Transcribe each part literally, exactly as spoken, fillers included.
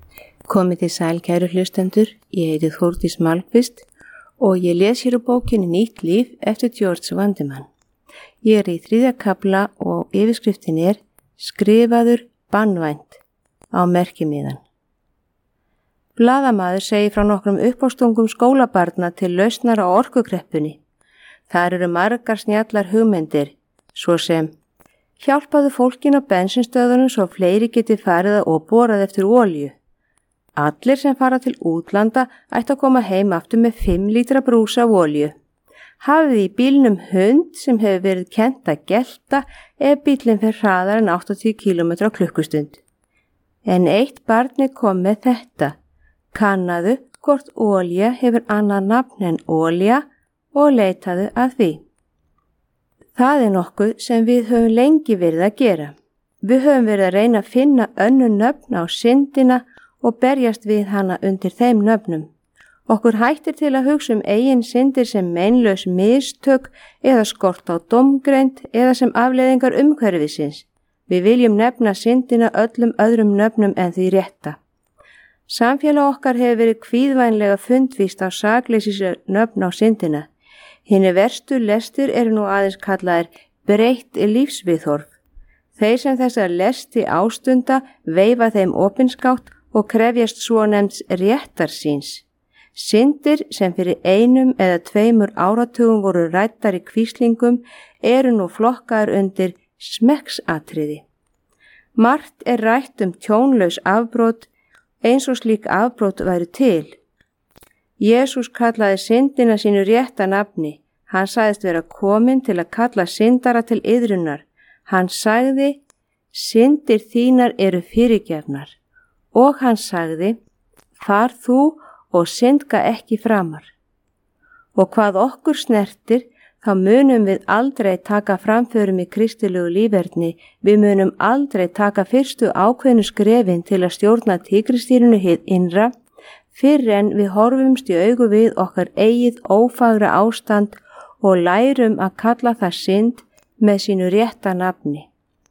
Komið þið sæl kæru hlustendur, ég heiti Þórdís Malmqvist og ég les hér úr bókinni Nýtt líf eftir George Vandeman. Ég er í þriðja kafla og yfirskriftin er Skrifaður banvænt á merkimiðan. Blaðamaður segir frá nokkrum uppástungum skólabarna til lausnar á orkukreppunni. Þar eru margar snjallar hugmyndir, svo sem hjálpaðu fólkin á bensinstöðunum svo fleiri geti farið og borað eftir olíu. Allir sem fara til útlanda ætti að koma heim aftur með fimm lítra brúsa af olíu. Hafið í bílnum hund sem hefur verið kennt að gelta ef bílinn fer hraðar en áttatíu kílómetra á klukkustund. En eitt barni kom með þetta. Kannaðu hvort olía hefur annað nafn en olía og leitaðu að því. Það er nokkuð sem við höfum lengi verið að gera. Við höfum verið að reyna að finna önnur nöfn á syndina og berjast við hana undir þeim nöfnum. Okkur hættir til að hugsa um eigin syndir sem meinlaus mistök eða skort á dómgreind eða sem afleiðingar umhverfisins. Við viljum nefna syndina öllum öðrum nöfnum en því rétta. Samfélag okkar hefur verið kvíðvænlega fundvíst á sakleysis nöfn á syndina. Hinir verstu lestir eru nú aðeins kallaðir breytt lífsviðhorf. Þeir sem þessar lesti ástunda veifa þeim opinskátt og krefjast svonefnds réttarsýns. Syndir sem fyrir einum eða tveimur áratugum voru ræddar í kvíslingum eru nú flokkaðar undir smekksatriði. Margt er rætt um tjónlaus afbrot eins og slík afbrot væru til. Jesús kallaði syndina sínu rétta nafni. Hann sagðist vera kominn til að kalla syndara til iðrunar. Hann sagði, syndir þínar eru fyrirgefnar. Og hann sagði, far þú og syndga ekki framar. Og hvað okkur snertir, þá munum við aldrei taka framförum í kristilegu líferni, við munum aldrei taka fyrstu ákveðnu skrefin til að stjórna tígristýrinu hið innra, fyrr en við horfumst í augu við okkar eigið ófagra ástand og lærum að kalla það synd með sínu rétta nafni.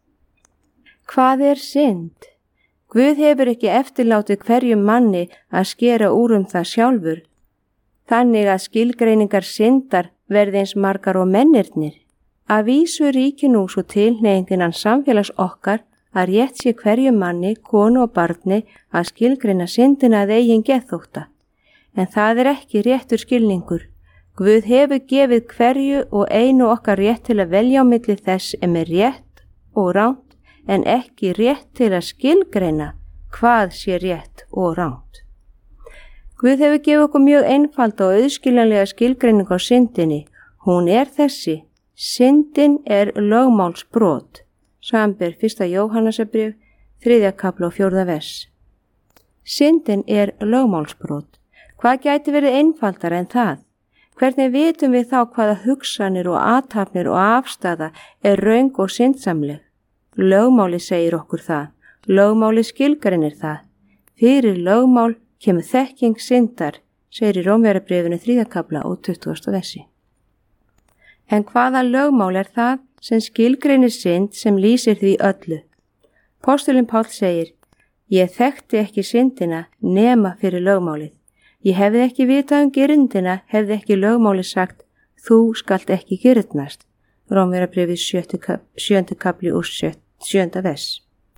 Hvað er synd? Guð hefur ekki eftirlátið hverjum manni að skera úr um það sjálfur, þannig að skilgreiningar syndar verði eins margar og mennirnir. Að vísu ríki nú svo tilhneigingin samfélags okkar að rétt sé hverjum manni, konu og barni að skilgreina syndina að eigin geðþótta. En það er ekki réttur skilningur. Guð hefur gefið hverju og einu okkar rétt til að velja á milli þess sem er rétt og rangt, en ekki rétt til að skilgreina hvað sé rétt og rangt. Guð hefur gefið okkur mjög einfalda og auðskiljanlega skilgreiningu á syndinni. Hún er þessi. Syndin er lögmálsbrot. Samanber fyrsta Jóhannasarbréf, þriðja kafla og fjórða vers. Syndin er lögmálsbrot. Hvað gæti verið einfaldara en það? Hvernig vitum við þá hvaða hugsanir og athafnir og afstaða er röng og syndsamleg? Lögmáli segir okkur það. Lögmáli skilgreinir það. Fyrir lögmál kemur þekking syndar, segir í Rómverjabréfinu þriðja kafla og tuttugasta versi. En hvaða lögmál er það sem skilgreinir synd sem lýsir því öllu? Postulinn Páll segir, ég þekkti ekki syndina nema fyrir lögmálið. Ég hefði ekki vitað um girndina, hefði ekki lögmáli sagt, þú skalt ekki girnast. Rómverjabréfið sjöunda kafli og sjöunda vers.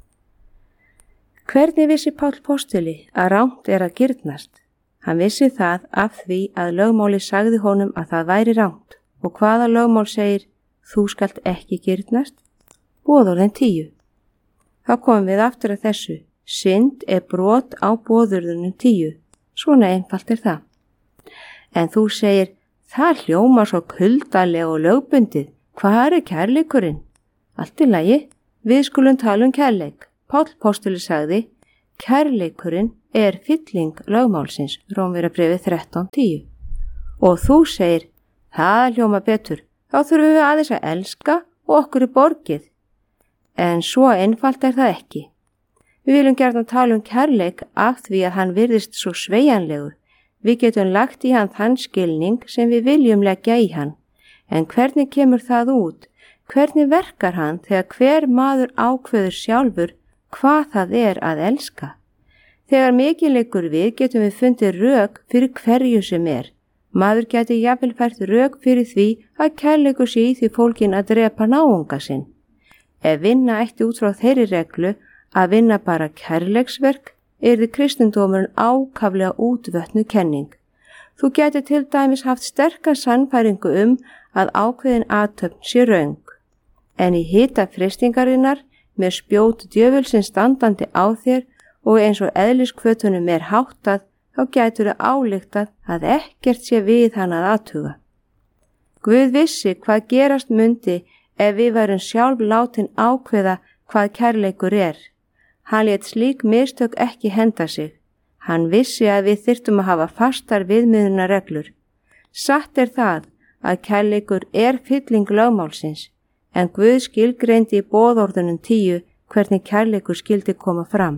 Hvernig vissi Páll postuli að rangt er að girnast? Hann vissi það af því að lögmáli sagði honum að það væri rangt. Og hvaða lögmál segir, þú skalt ekki girnast? Boðorðin tíu. Þá komum við aftur að þessu. Synd er brot á boðorðunum tíu. Svona einfalt er það. En þú segir, það hljómar svo kuldalega og lögbundið. Hvað er kærleikurinn? Allt í lagi, við skulum tala um kærleik. Páll postuli sagði, kærleikurinn er fylling lögmálsins, Rómverjabréfið þrettán tíu. Og þú segir, það hljóma betur, þá þurfum við aðeins að elska og okkur er borgið. En svo einfalt er það ekki. Við viljum gjarnan tala um kærleik af því að hann virðist svo sveigjanlegur. Við getum lagt í hann þann skilning sem við viljum leggja í hann. En hvernig kemur það út? Hvernig verkar hann þegar hver maður ákveður sjálfur hvað það er að elska? Þegar mikið liggur við getum við fundið rök fyrir hverju sem er. Maður geti jafnvel fært rök fyrir því að kærleikur sé í því fólkin að drepa náunga sinn. Ef vinna ætti út frá þeirri reglu að vinna bara kærleiksverk, yrði kristindómurinn ákaflega útvötnuð kenning. Þú geti til dæmis haft sterka sannfæringu um að ákveðin athöfn sé röng. En í hita freistingarinnar með spjót djöfulsins standandi á þér og eins og eðliskvötunum er háttað, þá gætur þau álíktað að ekkert sé við hann að athuga. Guð vissi hvað gerast mundi ef við værum sjálf látin ákveða hvað kærleikur er. Hann lét slík mistök ekki henda sig. Hann vissi að við þyrftum að hafa fastar viðmiðunarreglur. Satt er það að kærleikur er fylling lögmálsins, en Guð skilgreindi í boðorðunum tíu hvernig kærleikur skildi koma fram.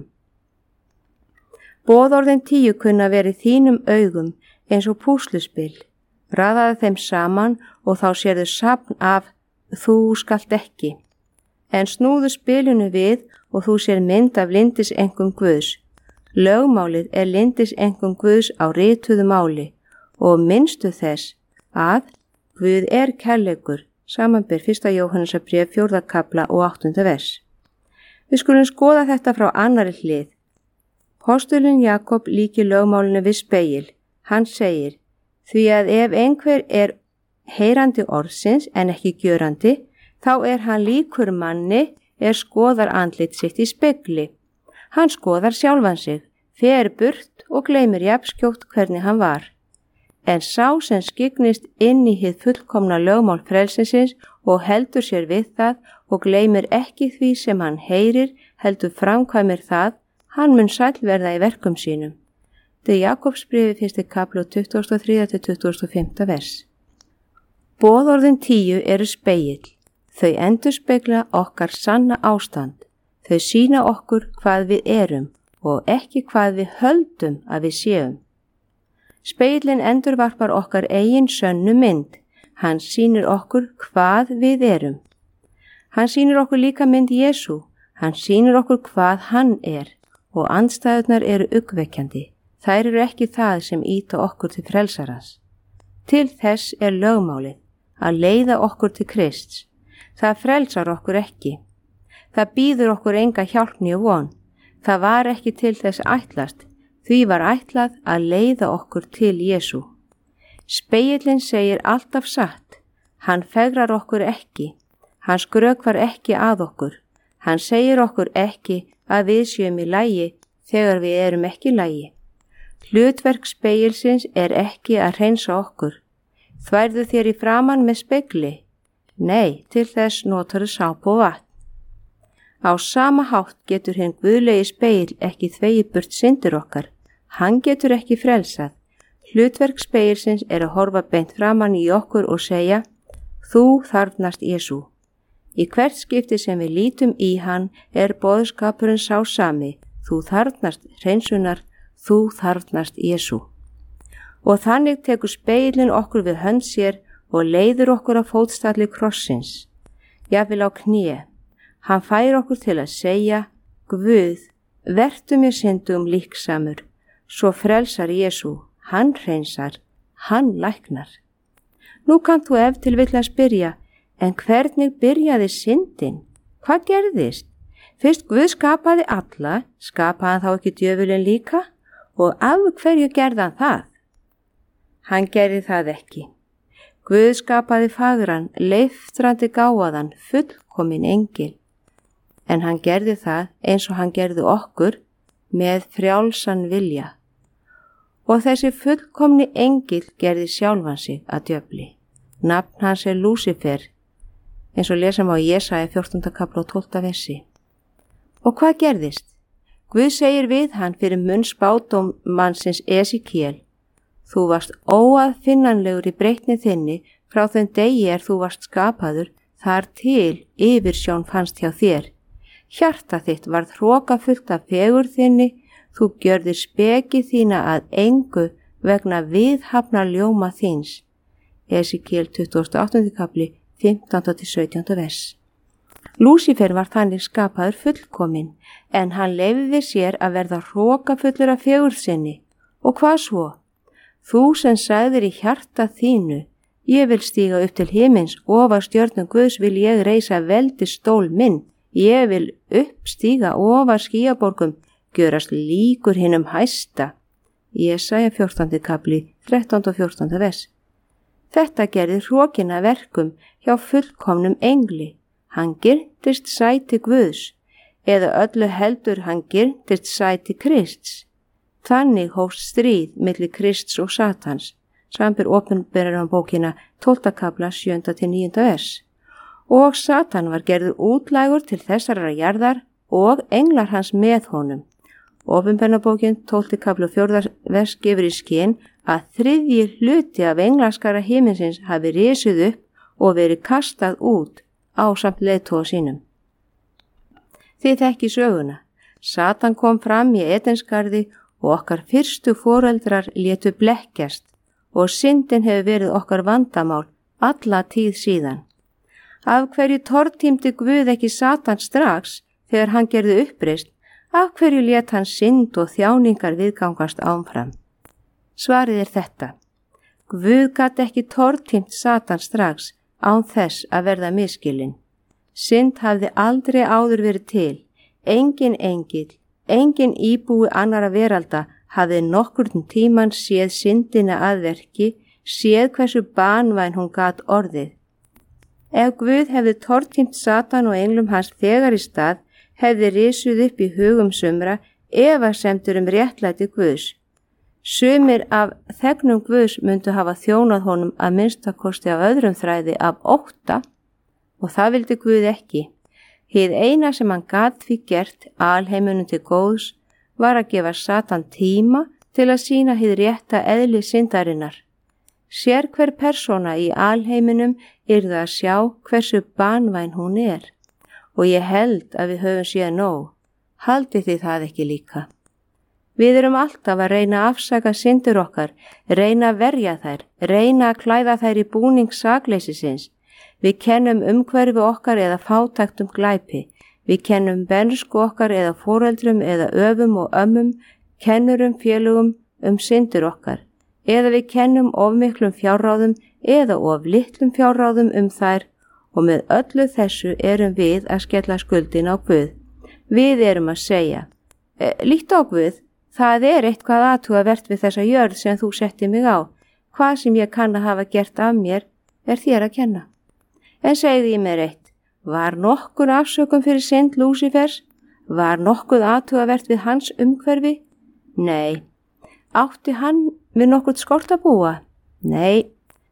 Boðorðin tíu kunna verið þínum augum eins og púsluspil. Raðaðu þeim saman og þá sérðu safn af þú skalt ekki. En snúðu spilinu við og þú sér mynd af lindisengum Guðs. Lögmálið er lindisengum Guðs á rituðu máli og minnstu þess að Guð er kærleikur, samanber fyrsta Jóhannesarbréf fjórða kafla og áttunda vers. Við skulum skoða þetta frá annarri hlið. Postulinn Jakob líkir lögmálinu við spegil. Hann segir, því að ef einhver er heyrandi orðsins en ekki gjörandi, þá er hann líkur manni er skoðar andlit sitt í spegli. Hann skoðar sjálfan sig, fer burt og gleymir jafnskjótt hvernig hann var. En sá sem skygnist inn í hið fullkomna lögmál frelsisins og heldur sér við það og gleymir ekki því sem hann heyrir, heldur framkvæmir það, hann mun sæll verða í verkum sínum. Þetta er Jakobsbréfi fyrsti kafli tuttugasta og þriðja til tuttugasta og fimmta vers. Boðorðin tíu eru spegill. Þau endurspegla okkar sanna ástand. Þau sýna okkur hvað við erum og ekki hvað við höldum að við séum. Spegillinn endurvarpar okkar eigin sönnu mynd. Hann sýnir okkur hvað við erum. Hann sýnir okkur líka mynd Jesú. Hann sýnir okkur hvað hann er og andstæðurnar eru uggvekkjandi. Þær eru ekki það sem ýta okkur til frelsarans. Til þess er lögmálið að leiða okkur til Krists. Það frelsar okkur ekki. Það býður okkur enga hjálp né von. Það var ekki til þess ætlast, því var ætlað að leiða okkur til Jesú. Spegillinn segir alltaf satt. Hann fegrar okkur ekki. Hann skrökvar ekki að okkur. Hann segir okkur ekki að við séum í lagi þegar við erum ekki í lagi. Hlutverk spegilsins er ekki að hreinsa okkur. Þværðu þér í framan með spegli? Nei, til þess notarðu sápu og vatn. Á sama hátt getur hinn guðlegi spegill ekki þvegið burt syndir okkar. Hann getur ekki frelsað. Hlutverk spegilsins er að horfa beint framan í okkur og segja, þú þarfnast Jesú. Í hvert skipti sem við lítum í hann er boðskapurinn sá sami, þú þarfnast hreinsunar, þú þarfnast Jesú. Og þannig tekur spegillinn okkur við hönd sér og leiður okkur á fótstalli krossins, jafnvel á kné. Hann fær okkur til að segja, Guð, vertu mér syndum líksamur, svo frelsar Jesú, hann hreinsar, hann læknar. Nú kannt þú ef til vill að spyrja, en hvernig byrjaði syndin? Hvað gerðist? Fyrst Guð skapaði alla, skapaði hann þá ekki djöfulinn líka? Og af hverju gerði hann það? Hann gerði það ekki. Guð skapaði fagran, leiftrandi gáfaðan, fullkomin engil. En hann gerði það eins og hann gerði okkur með frjálsan vilja. Og þessi fullkomni engil gerði sjálfan sig að djöfli. Nafn hans er Lúsifer, eins og lesum á Jesaja fjórtánda kafla og tólfta versi. Og hvað gerðist? Guð segir við hann fyrir munn spádómsmannsins Esekiel, þú varst óaðfinnanlegur í breytni þinni frá þeim degi er þú varst skapaður, þar til yfirsjón fannst hjá þér. Hjarta þitt varð hrokafullt af fegurð þinni, þú gjörðir speki þína að engu vegna viðhafna ljóma þíns. Esekiel tuttugasta og áttunda kafli, fimmtánda til sautjánda vers. Lúsífer var þannig skapaður fullkominn, en hann leyfði sér að verða hrokafullur af fegurð sinni. Og hvað svo? Þú sem sagðir í hjarta þínu, ég vil stíga upp til himins, ofar stjörnum Guðs vil ég reisa veldi stól minn, ég vil uppstíga ofar skýjaborgum, gjörast líkur hinum hæsta. Jesaja fjórtándi kapli, þrettánda og fjórtánda vers. Þetta gerði hrokina verkum hjá fullkomnum engli. Hann girntist sæti Guðs, eða öllu heldur hann girntist sæti Krists. Þannig hófst stríð milli Krists og Satans, samanber opinberunar bókina tólfta kapla sjöunda til níunda vers. Og Satan var gerður útlægur til þessarar jarðar og englar hans með honum. Opinberunar bókin tólfta kapla fjórða vers gefur í skyn að þriðji hluti af englaskara himinsins hafi risið upp og verið kastað út ásamt leiðtoga sínum. Þið þekki söguna. Satan kom fram í Edensgarði og okkar fyrstu foreldrar létu blekkjast og syndin hefur verið okkar vandamál alla tíð síðan. Af hverju tortímdi Guð ekki Satan strax þegar hann gerði uppreist? Af hverju lét hann synd og þjáningar viðgangast áfram? Svarið er þetta. Guð gat ekki tortímt Satan strax án þess að verða misskilinn. Synd hafði aldrei áður verið til. Engin engill, engin íbúi annara veralda hafði nokkurn tíman séð syndina að verki, séð hversu banvæn hún gat orðið. Ef Guð hefði tortímt Satan og englum hans þegar í stað, hefði risið upp í hugum sumra efasemtur um réttlæti Guðs. Sumir af þegnum Guðs myndu hafa þjónað honum að minnstakosti af öðrum þræði af ótta og það vildi Guð ekki. Hið eina sem hann gat því gert alheiminum til góðs var að gefa Satan tíma til að sýna hið rétta eðli syndarinnar. Sér hver persóna í alheiminum yrði að sjá hversu banvæn hún er. Og ég held að við höfum séð nóg. Haldið þið það ekki líka? Við erum alltaf að reyna að afsaka syndir okkar, reyna að verja þær, reyna að klæða þær í búning sakleysisins. Við kennum umhverfi okkar eða fátæktum glæpi. Við kennum bernsku okkar eða foreldrum eða öfum og ömmum, kennurum félögum um syndir okkar. Eða við kennum of miklum fjárráðum eða of litlum fjárráðum um þær og með öllu þessu erum við að skella skuldin á Guð. Við erum að segja, e, líkt á Guð, það er eitthvað athugavert við þessa jörð sem þú setti mig á. Hvað sem ég kann að hafa gert af mér er þér að kenna. En segði ég mér eitt, var nokkur afsökum fyrir synd Lúsífers? Var nokkuð athugavert við hans umhverfi? Nei. Átti hann við nokkurt skort að búa? Nei.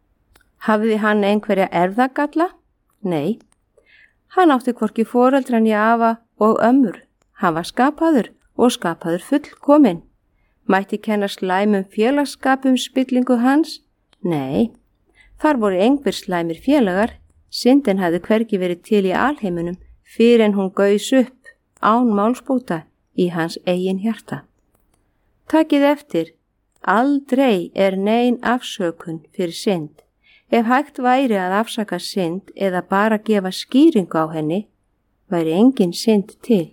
Hafði hann einhverja erfðagalla? Nei. Hann átti hvorki foreldran í afa og ömmur. Hann var skapaður og skapaður fullkominn. Mætti kenna slæmum félagsskapum spillingu hans? Nei. Þar voru einhver slæmir félagar. Syndin hafði hvergi verið til í alheiminum fyrir en hún gaus upp án málsbóta í hans eigin hjarta. Takið eftir, aldrei er nein afsökun fyrir synd. Ef hægt væri að afsaka synd eða bara gefa skýringu á henni, væri engin synd til.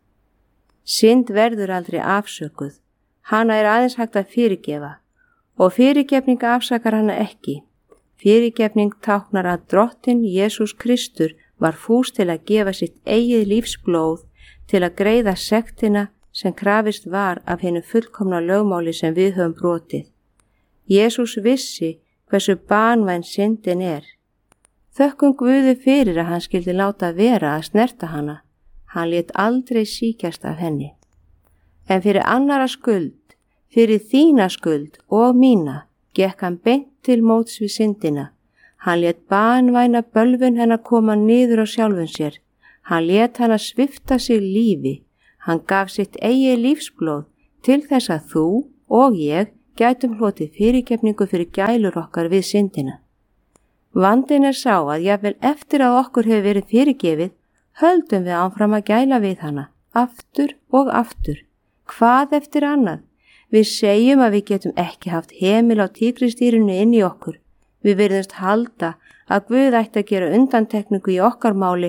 Synd verður aldrei afsökuð. Hana er aðeins hægt að fyrirgefa og fyrirgefning afsakar hana ekki. Fyrirgefning táknar að drottinn Jesús Kristur var fús til að gefa sitt eigið lífsblóð til að greiða sektina sem krafist var af hennu fullkomna lögmáli sem við höfum brotið. Jesús vissi hversu banvæn syndin er. Þökkum Guði fyrir að hann skildi láta vera að snerta hana. Hann lét aldrei sýkjast af henni. En fyrir annara skuld, fyrir þína skuld og mína, gekk hann beint til móts við syndina. Hann lét banvæna bölvun hennar koma niður á sjálfum sér. Hann lét hana svifta sig lífi. Hann gaf sitt eigið lífsblóð til þess að þú og ég gætum hlotið fyrirgefningu fyrir gælur okkar við syndina. Vandinn er sá að jafnvel eftir að okkur hefur verið fyrirgefið, höldum við áfram að gæla við hana, aftur og aftur. Hvað eftir annað? Við segjum að við getum ekki haft hemil á tígristýrinu inn í okkur. Við virðumst halda að Guð ætti að gera undantekningu í okkar máli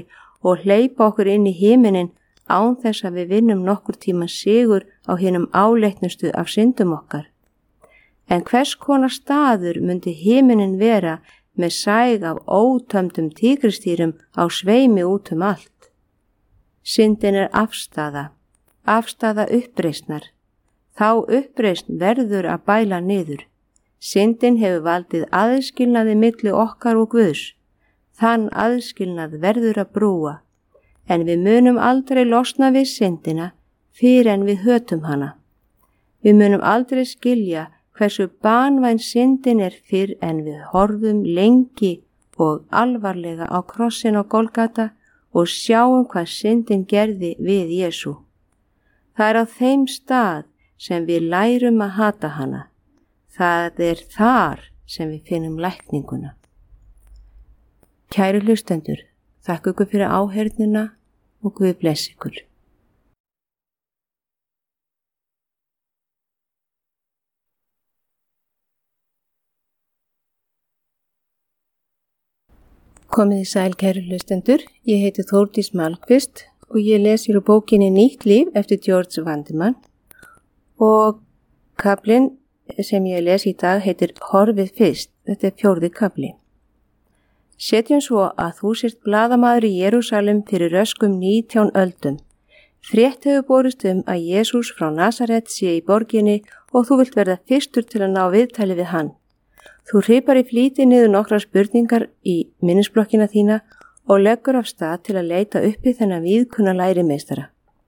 og hleypa okkur inn í himinin án þess að við vinnum nokkur tíma sigur á hinum áleitnustu af syndum okkar. En hvers konar staður myndi himinin vera með sæg af ótömdum tígristýrum á sveimi út um allt? Syndin er afstaða, afstaða uppreisnar. Þá uppreisn verður að bæla niður. Syndin hefur valdið aðskilnaði milli okkar og Guðs. Þann aðskilnað verður að brúa, en við munum aldrei losna við syndina fyrir en við hötum hana. Við munum aldrei skilja hversu banvæn syndin er fyrr en við horfum lengi og alvarlega á krossin á Golgata og sjáum hvað syndin gerði við Jesú. Það er á þeim stað sem við lærum að hata hana. Það er þar sem við finnum lækninguna. Kæru hlustendur, þakka ykkur fyrir áheyrnina og Guð blessi ykkur. Komið í sæl, kæru hlustendur, ég heiti Þórdís Malmqvist og ég les hér úr bókinni Nýtt líf eftir George Vandeman og kaflinn sem ég les í dag heitir Horfið fyrst, þetta er fjórði kafli. Setjum svo að þú sért blaðamaður í Jerúsalem fyrir röskum nítján öldum. Frétt hefur borist um að Jesús frá Nasaret sé í borginni og þú vilt verða fyrstur til að ná viðtali við hann. Þú hripar í flýti niður nokkra spurningar í minnisblokkina þína og leggur af stað til að leita uppi þennan víðkunna lærimeistara.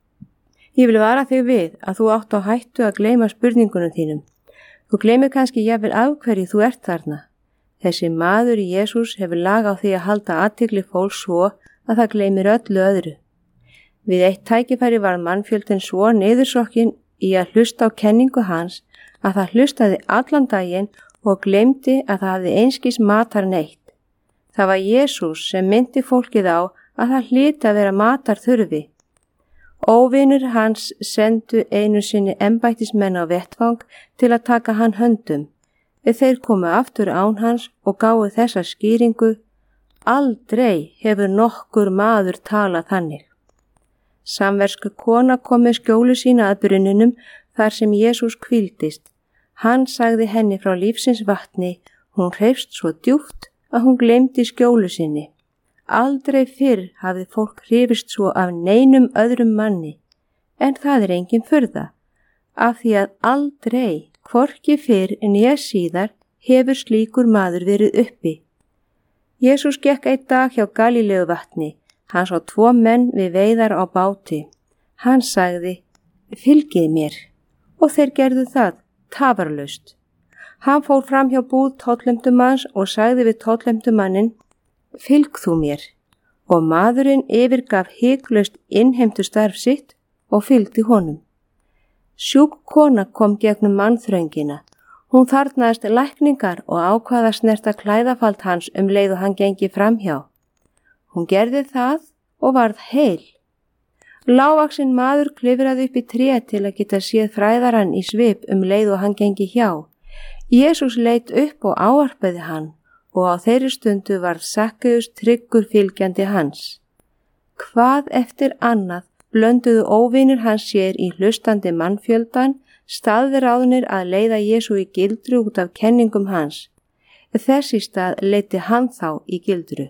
Ég vil vara þig við að þú átt á hættu að gleyma spurningunum þínum. Þú gleymir kannski jafnvel af hverju þú ert þarna. Þessi maður í Jesús hefur lag á því að halda athygli fólks svo að það gleymir öllu öðru. Við eitt tækifæri var mannfjöldin svo niðursokkin í að hlusta á kenningu hans að það hlustaði allan daginn og gleymdi að það hafði einskis matar neitt. Það var Jesús sem myndi fólkið á að það hlyti að vera matar þurfi. Óvinur hans sendu einu sinni embættismenn á vettvang til að taka hann höndum. Þeir komu aftur án hans og gáfu þessa skýringu: aldrei hefur nokkur maður talað þannig. Samversku kona kom með skjólu sína að brunninum þar sem Jesús hvíldist. Hann sagði henni frá lífsins vatni, hún hreifst svo djúpt að hún gleymdi skjólu sinni. Aldrei fyrr hafði fólk hrifist svo af neinum öðrum manni, en það er engin furða, af því að aldrei hvorki fyrr en ég síðar hefur slíkur maður verið uppi. Jesús gekk einn dag hjá Galíleu vatni. Hann sá tvo menn við veiðar á báti. Hann sagði: fylgið mér. Og þeir gerðu það, tafarlaust. Hann fór fram hjá búð tollefndumanns og sagði við tollefndumannin: fylg þú mér. Og maðurinn yfirgaf hiklaust innheimtu starf sitt og fylgdi honum. Sjúk kona kom gegnum mannþröngina. Hún þarfnaðist lækningar og ákvað að snerta klæðafald hans um leið og hann gengi framhjá. Hún gerði það og varð heil. Lágvaxinn maður klifraði upp í tré til að geta séð fræðarann í svip um leið og hann gengi hjá. Jesús leit upp og ávarpaði hann og á þeirri stundu varð Sakkeus tryggur fylgjandi hans. Hvað eftir annað blönduðu óvinir hans sér í hlustandi mannfjöldan, staðráðnir að leiða Jesú í gildru út af kenningum hans. Þess í stað leiddi hann þá í gildru.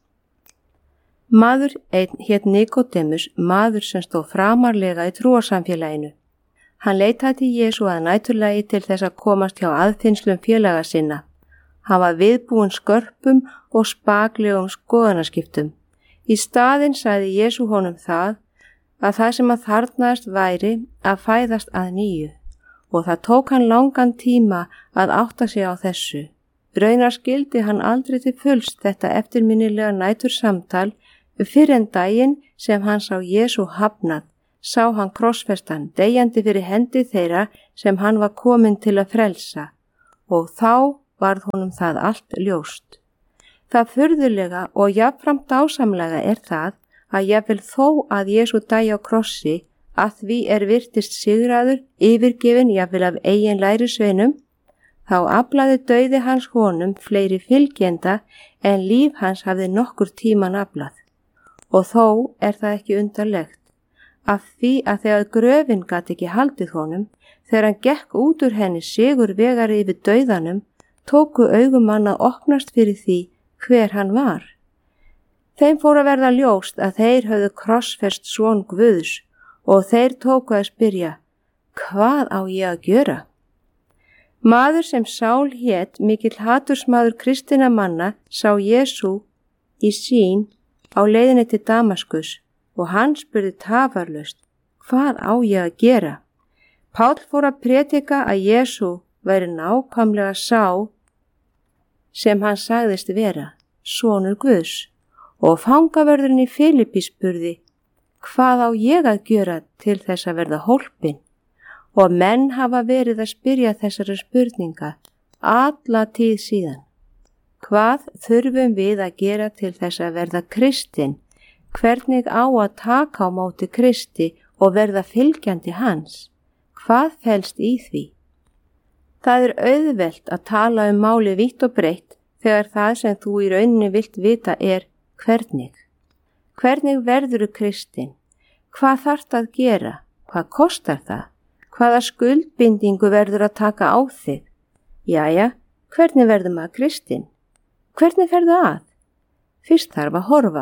Maður einn hét Nikodemus, maður sem stóð framarlega í trúarsamfélaginu. Hann leitaði til Jesú að næturlagi til þess að komast hjá aðfinnslum félaga sinna. Hann var viðbúinn skörpum og spaklegum skoðanaskiptum. Í staðinn sagði Jesú honum það að það sem að þarfnaðist væri að fæðast að nýju og það tók hann langan tíma að átta sig á þessu. Raunar skildi hann aldrei til fulls þetta eftirminnilega nætur samtal fyrir en daginn sem hann sá Jesú hafnað, sá hann krossfestan deyjandi fyrir hendi þeirra sem hann var kominn til að frelsa og þá varð honum það allt ljóst. Það furðulega og jafnframt dásamlega er það að jafnvel þó að Jesú dæi á krossi að því er virtist sigraður yfirgefin jafnvel af eigin lærisveinum, þá aflaði dauði hans honum fleiri fylgjenda en líf hans hafði nokkur tíman aflað. Og þó er það ekki undarlegt, af því að þegar gröfin gat ekki haldið honum, þegar hann gekk út úr henni sigur vegari yfir dauðanum, tóku augum hann að opnast fyrir því hver hann var. Þeim fór að verða ljóst að þeir höfðu krossfest son Guðs og þeir tóku að spyrja, hvað á ég að gjöra? Maður sem Sál hét, mikill hatursmaður kristinna manna, sá Jesú í sín á leiðinni til Damaskus og hann spurði tafarlaust, hvað á ég að gera? Páll fór að prédika að Jesú væri nákvæmlega sá sem hann sagðist vera, sonur Guðs, og fangavörðurinn í Filippi spurði, hvað á ég að gjöra til þess að verða hólpinn? Og menn hafa verið að spyrja þessara spurninga alla tíð síðan. Hvað þurfum við að gera til þess að verða kristinn? Hvernig á að taka á móti Kristi og verða fylgjandi hans? Hvað felst í því? Það er auðvelt að tala um máli vítt og breitt þegar það sem þú í rauninni vilt vita er hvernig. Hvernig verður þú kristinn? Hvað þarft að gera? Hvað kostar það? Hvaða skuldbindingu verður að taka á þig? Jæja, hvernig verður maður kristinn? Hvernig ferðu að? Fyrst þarf að horfa.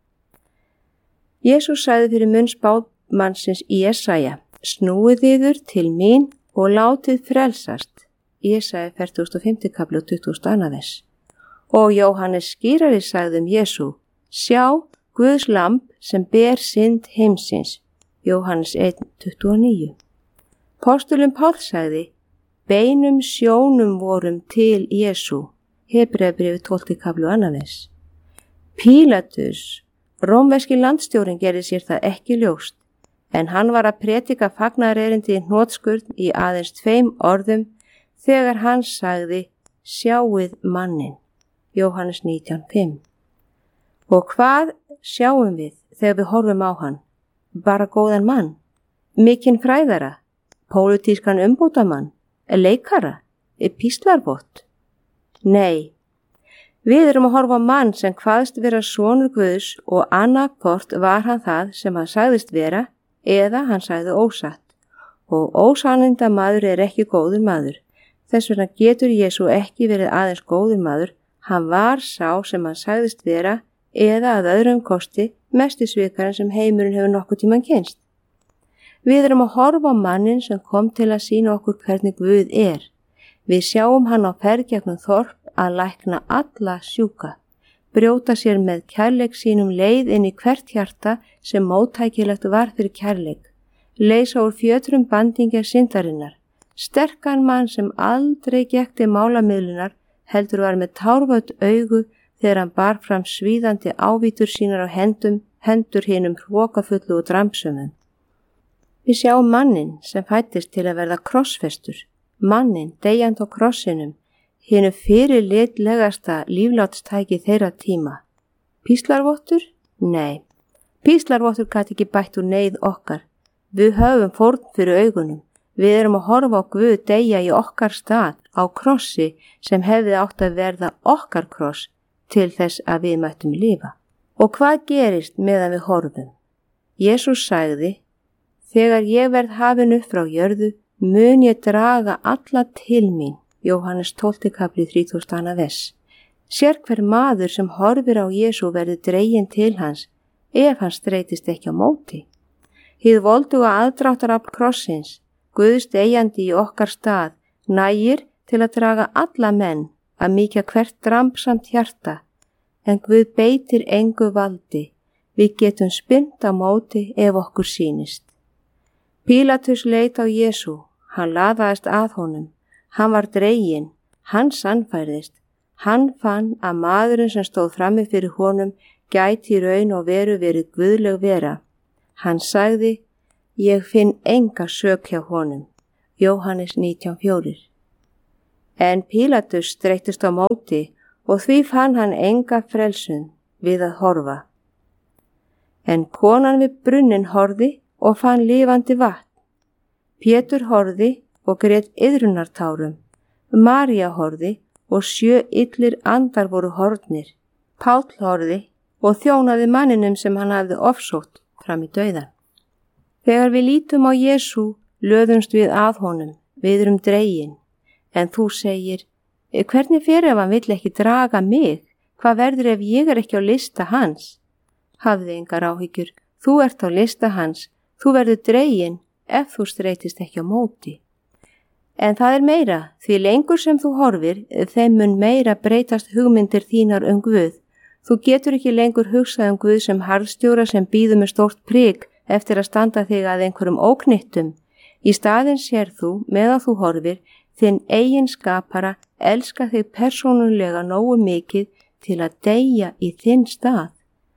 Jesús sagði fyrir munn spámannsins Jesaja, snúið yður til mín og látið frelsast. Jesaja fertugasta og fimmta kafli og tuttugasta og annað vers. Og Jóhannes skýrari sagði um Jesú, sjá Guðs lamb sem ber synd heimsins. Jóhannes eitt tuttugu og níu. Postulinn Páll sagði, beinum sjónum vorum til Jesú, Hebreabréfið tólfti kafli og annað vers. Pílatus, rómverski landstjórinn gerði sér það ekki ljóst, en hann var að predika fagnaðarerindi í hnotskurn í aðeins tveim orðum þegar hann sagði, sjáið mannin, Jóhannes nítján fimm. Og hvað sjáum við þegar við horfum á hann? Bara góðan mann, mikinn fræðara, pólitískan umbótamann, leikara, píslarvott? Nei, við erum að horfa á mann sem kvaðst vera sonur Guðs og annarkvort var hann það sem hann sagðist vera eða hann sagði ósatt. Og ósannindar maður er ekki góður maður. Þess vegna getur Jesú ekki verið aðeins góður maður, hann var sá sem hann sagðist vera eða að öðrum kosti mesti svikarinn sem heimurinn hefur nokkuð tímann kynst. Við erum að horfa á mannin sem kom til að sýna okkur hvernig Guð er. Við sjáum hann á ferð gegnum þorp að lækna alla sjúka, brjóta sér með kærleik sínum leið inn í hvert hjarta sem móttækilegt var fyrir kærleik, leysa úr fjötrum bandingjar syndarinnar, sterkan mann sem aldrei gekti málamiðlunar heldur var með tárvöld augu þegar hann bar fram svíðandi ávítur sínar á hendum, hendur hinum hrokafullu og dramsumum. Við sjáum mannin sem fættist til að verða krossfestur, mannin deyjandi á krossinum, hinu fyrirlitlegasta líflátstæki þeirra tíma. Píslarvottur? Nei, píslarvottur gat ekki bætt úr neyð okkar. Við höfum fórn fyrir augunum. Við erum að horfa á Guð deyja í okkar stað á krossi sem hefði átt að verða okkar kross til þess að við mættum lifa. Og hvað gerist meðan við horfum? Jesús sagði, þegar ég verð hafin upp frá jörðu, mun ég draga alla til mín. Jóhannes tólfti kafli þrítugasta og annað vers. Sér hver maður sem horfir á Jesú verður dreginn til hans ef hann streitist ekki á móti. Hið volduga aðdráttarafl krossins, Guðs deyjandi í okkar stað, nægir til að draga alla menn að mýkja hvert drampsamt hjarta, en Guð beitir engu valdi. Við getum spyrnt á móti ef okkur sýnist. Pílatus leit á Jesú, hann laðaðist að honum. Hann var dreginn, hann sannfærðist, hann fann að maðurinn sem stóð frammi fyrir honum gæti í raun og veru verið guðleg vera. Hann sagði, ég finn enga sök hjá honum. Jóhannes nítján fjögur. En Pílatus streittist á móti og því fann hann enga frelsun við að horfa. En konan við brunnin horfði og fann lifandi vatn. Pétur horfði og grét iðrunartárum. María horfði og sjö illir andar voru horfnir. Páll horfði og þjónaði manninum sem hann hafði ofsótt fram í dauðan. Þegar við lítum á Jesú, löðumst við að honum, við erum dregin, en þú segir, hvernig fer ef hann vill ekki draga mig? Hvað verður ef ég er ekki á lista hans? Hafðu engar áhyggjur, þú ert á lista hans, þú verður dregin ef þú streitist ekki á móti. En það er meira, því lengur sem þú horfir, þeim mun meira breytast hugmyndir þínar um Guð. Þú getur ekki lengur hugsað um Guð sem harðstjóra sem býður með stórt prik eftir að standa þig að einhverjum óknyttum. Í staðinn sér þú, meðan þú horfir, þinn eigin skapara elska þig persónulega nógu mikið til að deyja í þinn stað.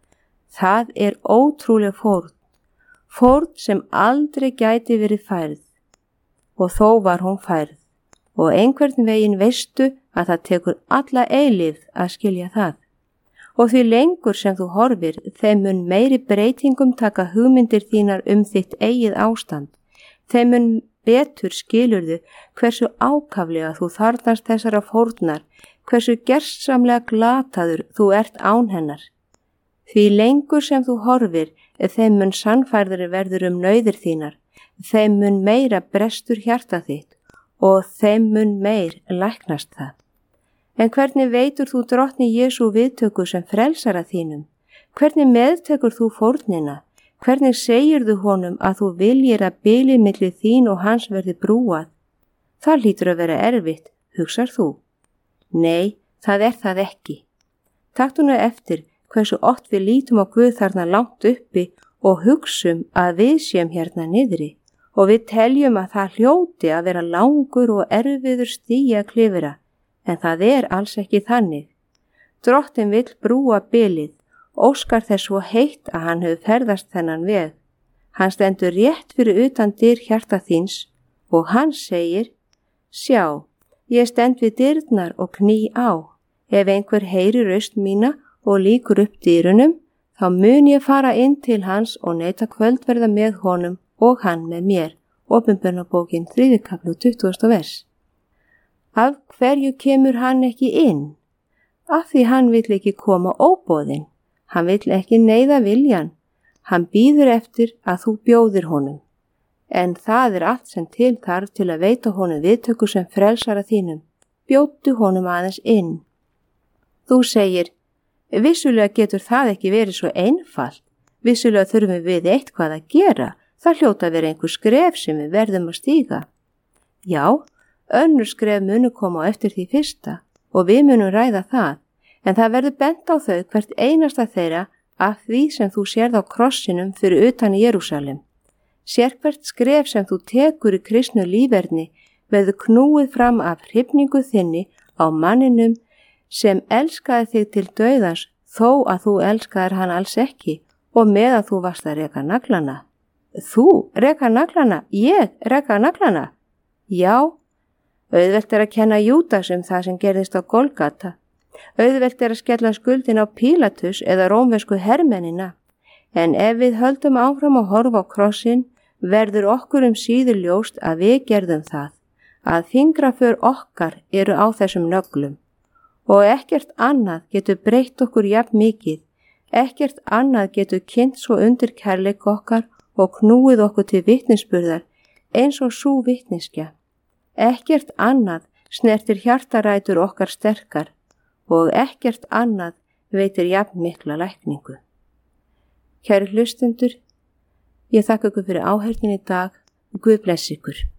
Það er ótrúleg fórn, fórn sem aldrei gæti verið færð. Og þó var hún færð, og einhvern veginn veistu að það tekur alla eilífð að skilja það. Og því lengur sem þú horfir, þeim mun meiri breytingum taka hugmyndir þínar um þitt eigið ástand. Þeim mun betur skilurðu hversu ákaflega þú þarfnast þessara fórnar, hversu gersamlega glataður þú ert án hennar. Því lengur sem þú horfir, þeim mun sannfærðari verður um nauðir þínar, þeim mun meira brestur hjarta þitt og þeim mun meir læknast það. En hvernig veitur þú drottni Jesú viðtöku sem frelsara þínum? Hvernig meðtekur þú fórnina? Hvernig segirðu honum að þú viljir að bilið milli þín og hans verði brúað? Það hlýtur að vera erfitt, hugsar þú? Nei, það er það ekki. Taktu nú eftir hversu oft við lítum á Guð þarna langt uppi og hugsum að við séum hérna niðri og við teljum að það hljóti að vera langur og erfiður stigi að klifra, en það er alls ekki þannig. Drottinn vill brúa bilið, óskar þess svo heitt að hann hefur ferðast þennan veg. Hann stendur rétt fyrir utan dyr hjarta þíns og hann segir, sjá, ég stend við dyrnar og kný á. Ef einhver heyrir raust mína og líkur upp dyrunum, þá mun ég fara inn til hans og neita kvöldverða með honum og hann með mér. Opinberunarbókin þriðji kafli tuttugasta vers. Af hverju kemur hann ekki inn? Af því hann vill ekki koma óboðinn. Hann vill ekki neyða viljan. Hann bíður eftir að þú bjóðir honum. En það er allt sem til þarf til að veita honum viðtöku sem frelsara þínum. Bjóddu honum aðeins inn. Þú segir, vissulega getur það ekki verið svo einfalt. Vissulega þurfum við eitthvað að gera. Það hljóta að vera einhver skref sem við verðum að stíga. Já, önnur skref munu koma á eftir því fyrsta og við munum ræða það, en það verður bent á þau hvert einasta þeirra af því sem þú sérð á krossinum fyrir utan í Jerúsalem. Sérhvert skref sem þú tekur í kristnu líferni verður knúið fram af hrifningu þinni á manninum sem elskaði þig til dauðans þó að þú elskaðir hann alls ekki og meðan þú varst að reka naglana. Þú reka naglana, ég reka naglana. Já, auðvelt er að kenna Júdas um það sem gerðist á Golgata. Auðvelt er að skella skuldin á Pílatus eða rómversku hermennina. En ef við höldum áfram að horfa á krossin, verður okkur um síður ljóst að við gerðum það, að fingraför okkar eru á þessum nöglum. Og ekkert annað getur breytt okkur jafn mikið, ekkert annað getur kynnt svo undir kærleik okkar og knúið okkur til vitnisburðar eins og sú vitniskja. Ekkert annað snertir hjartarætur okkar sterkar og ekkert annað veitir jafn mikla lækningu. Kæru hlustendur, ég þakka ykkur fyrir áheyrnin í dag og Guð blessi ykkur.